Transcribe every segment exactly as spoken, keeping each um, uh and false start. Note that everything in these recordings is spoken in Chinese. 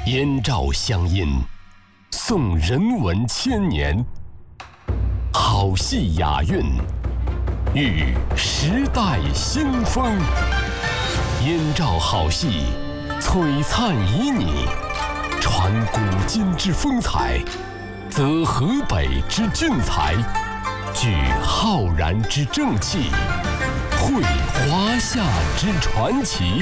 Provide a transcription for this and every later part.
燕赵乡音，颂人文千年，好戏雅韵，遇时代新风。燕赵好戏，璀璨旖旎，传古今之风采，则河北之俊才，聚浩然之正气，绘华夏之传奇。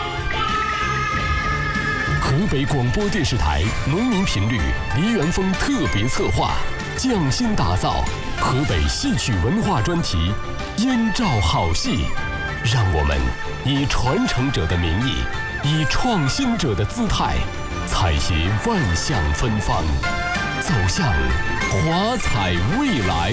河北广播电视台农民频率梨园风特别策划，匠心打造河北戏曲文化专题《燕赵好戏》，让我们以传承者的名义，以创新者的姿态，采撷万象芬芳，走向华彩未来。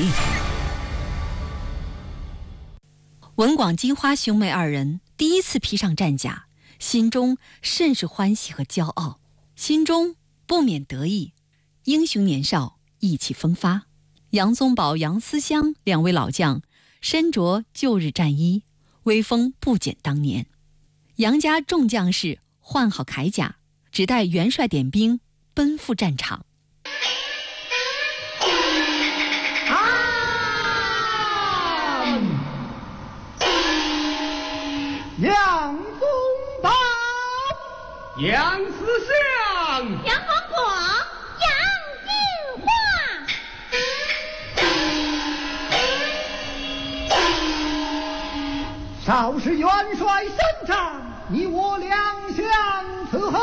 文广金花兄妹二人第一次披上战甲，心中甚是欢喜和骄傲，心中不免得意。英雄年少，意气风发。杨宗保、杨思香两位老将身着旧日战衣，威风不减当年。杨家众将士换好铠甲，只待元帅点兵，奔赴战场。 杨宗保、 杨思香、 杨文广、杨金花，少时元帅升帐，你我两相伺候。